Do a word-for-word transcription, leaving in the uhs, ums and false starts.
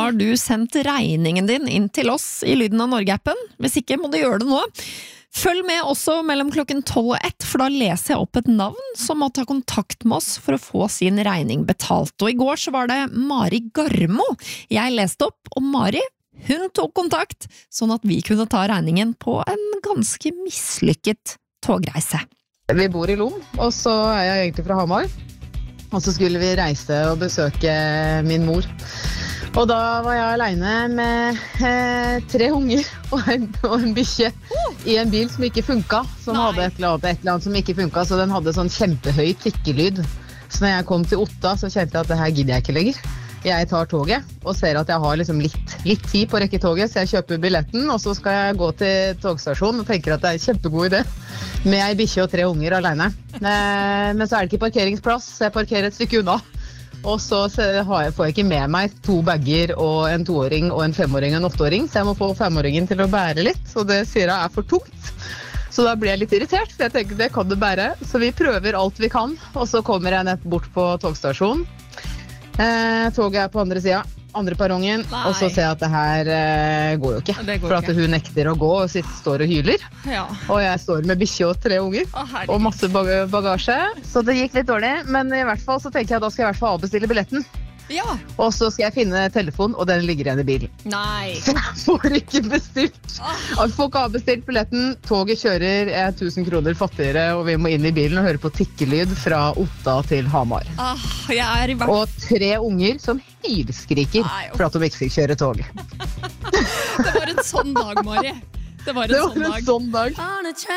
har du sendt regningen din inn til oss i Lyden av Norge-appen? Hvis ikke må du gjøre det nå. Følg med også mellom klokken tolv og ett, for da leser jeg opp et navn som må ta kontakt med oss for å få sin regning betalt. Og i går så var det Mari Garmo jeg leste opp, og Mari, hun tok kontakt, sånn at vi kunne ta regningen på en ganske mislykket togreise. Vi bor i Lom, og så er jeg egentlig fra Hamar. Og så skulle vi reise og besøke min mor. Og da var jeg alene med eh, tre unger og en, og en bikkje i en bil som ikke funket, som Nei. hadde et eller, annet, et eller annet som ikke funket, så den hadde sånn kjempehøy tikkelyd. Så når jeg kom til Otta, så kjente jeg at det her gidder jeg ikke lenger. Jeg tar toget og ser at jeg har liksom litt, litt tid på å rekke toget, så jeg kjøper billetten, og så skal jeg gå til togstasjonen og tenker at det er en kjempegod idé med en bikkje og tre unger alene. Eh, men så er det ikke parkeringsplass, så jeg parkerer et stykke unna. Og så har jeg, får jeg ikke med meg to bagger og en toåring og en femåring og en åtteåring, så jeg må få femåringen til å bære litt, og det sier jeg er for tungt. Så da blir jeg litt irritert, for jeg tenker det kan du bære. Så vi prøver alt vi kan, og så kommer jeg ned bort på togstasjonen. Eh, toget er på andre siden, andre perrongen, Nei. og så ser jeg at det her eh, går jo ikke. Det går for at ikke. hun nekter å gå og sitter, står og hyler. Ja. Og jeg står med bikkje og tre unger. Å, herregud. Og masse bag- bagasje. Så det gikk litt dårlig, men i hvert fall så tenker jeg at da skal jeg i hvert fall avbestille billetten. Ja. Og så skal jeg finne telefonen, og den ligger igjen i bilen. Nei. Så jeg får ikke bestilt. Jeg får ikke avbestilt billetten. Toget kjører, jeg er tusen kroner fattigere, og vi må inn i bilen og høre på tikkelyd fra Otta til Hamar. Ah, jeg er i hvert Og tre unger som hylskriker Nei, for at de ikke fikk kjøre tog. Det var en sånn dag, Mari. Det var en Det sånn var dag. en sånn dag.